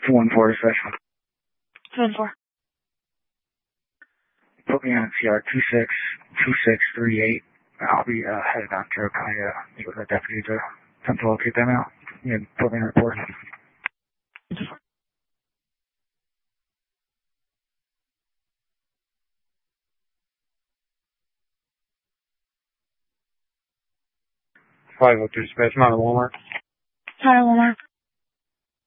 214 dispatch. 214. Put me on CR 262638. I'll be headed down to Carroll County to meet with a deputy to attempt to locate them out. You can put me in a report. 502 dispatch, I'm out of Walmart. Out of Walmart.